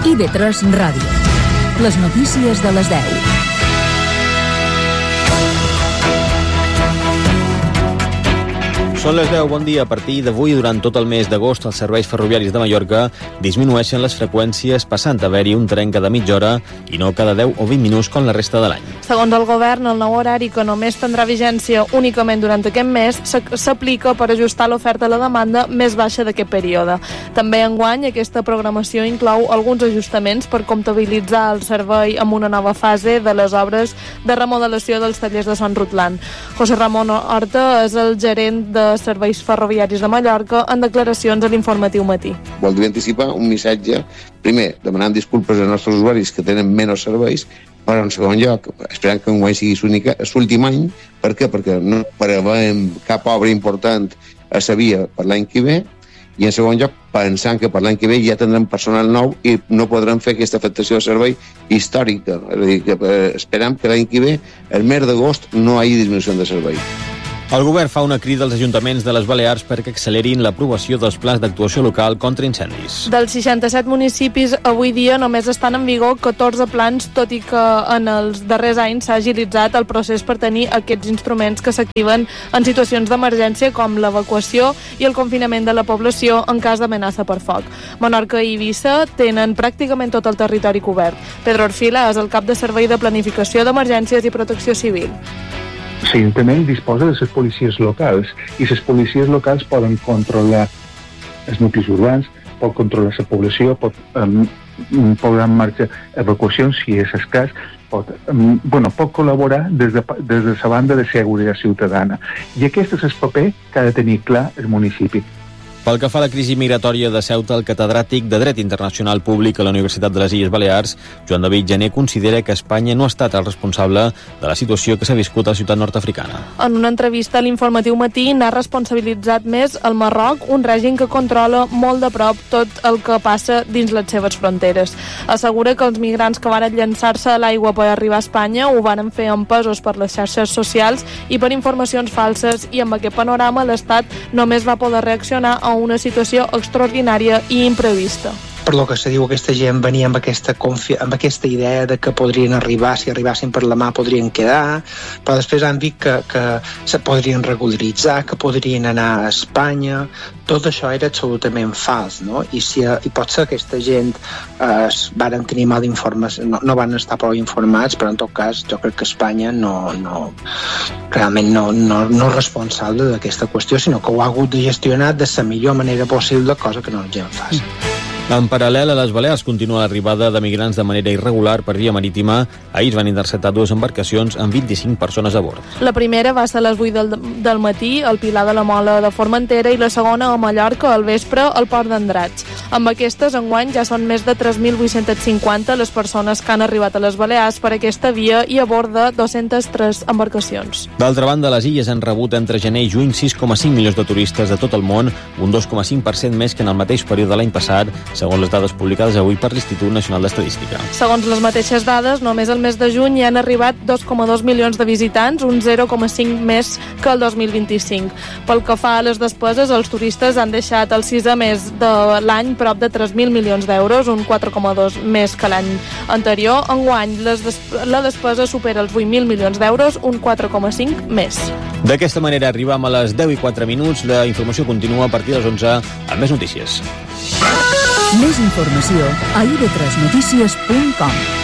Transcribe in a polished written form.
IB3 Ràdio. Les notícies de les 10. Són les 10, bon dia. A partir d'avui, durant tot el mes d'agost, els serveis ferroviaris de Mallorca disminueixen les freqüències, passant a haver-hi un tren cada mitja hora i no cada 10 o 20 minuts com la resta de l'any. Segons el govern, el nou horari, que només tindrà vigència únicament durant aquest mes, s'aplica per ajustar l'oferta a la demanda més baixa d'aquest període. També enguany, aquesta programació inclou alguns ajustaments per comptabilitzar el servei amb una nova fase de les obres de remodelació dels tallers de Son Rutland. José Ramon Horta és el gerent de Serveis Ferroviaris de Mallorca en declaracions a l'Informatiu Matí. Voldria anticipar un missatge, primer, demanant disculpes als nostres usuaris que tenen menys serveis, però en segon lloc, esperant que enguany sigui l'últim any. Per què? Perquè no preveiem cap obra important a la via per l'any que ve, i en segon lloc, pensant que per l'any que ve ja tindrem personal nou i no podrem fer aquesta afectació de servei històrica. És a dir, que esperem que l'any que ve, el mes d'agost, no hi hagi disminució de servei. El govern fa una crida als ajuntaments de les Balears perquè accelerin l'aprovació dels plans d'actuació local contra incendis. Dels 67 municipis, avui dia només estan en vigor 14 plans, tot i que en els darrers anys s'ha agilitzat el procés per tenir aquests instruments que s'activen en situacions d'emergència com l'evacuació i el confinament de la població en cas d'amenaça per foc. Menorca i Eivissa tenen pràcticament tot el territori cobert. Pedro Orfila és el cap de Servei de Planificació d'Emergències i Protecció Civil. L'Ajuntament disposa de les policies locals i les policies locals poden controlar els nuclis urbans, pot controlar la població, pot posar en marxa evacuacions si és escàs, pot col·laborar des de la banda de seguretat ciutadana. I aquest és el paper que ha de tenir clar el municipi. Pel que fa a la crisi migratòria de Ceuta, el catedràtic de Dret Internacional Públic a la Universitat de les Illes Balears, Joan David Gené, considera que Espanya no ha estat el responsable de la situació que s'ha viscut a la ciutat nord-africana. En una entrevista a l'Informatiu Matí n'ha responsabilitzat més el Marroc, un règim que controla molt de prop tot el que passa dins les seves fronteres. Assegura que els migrants que van llançar-se a l'aigua per arribar a Espanya ho van fer empesos per les xarxes socials i per informacions falses, i amb aquest panorama l'Estat només va poder reaccionar a una situació extraordinària i imprevista. Per lo que se diu, aquesta gent venia amb aquesta idea de que podrien arribar, si arribassin per la mà podrien quedar, però després han dit que se podrien regularitzar, que podrien anar a Espanya. Tot això era absolutament fals, no? I pot ser que aquesta gent van tenir mal informes, no van estar prou informats, però en tot cas jo crec que Espanya realment no és responsable d'aquesta qüestió, sinó que ho ha hagut de gestionar de la millor manera possible, cosa que no és gens fàcil. En paral·lel, a les Balears continua l'arribada de migrants de manera irregular per via marítima. Ahir es van interceptar 2 embarcacions amb 25 persones a bord. La primera va ser a les 8 del matí al Pilar de la Mola de Formentera i la segona a Mallorca al vespre al Port d'Andratx. Amb aquestes, enguany, ja són més de 3.850 les persones que han arribat a les Balears per aquesta via i a bord de 203 embarcacions. D'altra banda, les illes han rebut entre gener i juny 6,5 milions de turistes de tot el món, un 2,5% més que en el mateix període de l'any passat, segons les dades publicades avui per l'Institut Nacional d'Estadística. Segons les mateixes dades, només el mes de juny hi han arribat 2,2 milions de visitants, un 0,5 més que el 2025. Pel que fa a les despeses, els turistes han deixat el 6è mes de l'any prop de 3.000 milions d'euros, un 4,2 més que l'any anterior. Enguany, la despesa supera els 8.000 milions d'euros, un 4,5 més. D'aquesta manera arribam a les 10 i 4 minuts. La informació continua a partir de les 11 amb més notícies. Més informació a ib3notícies.com.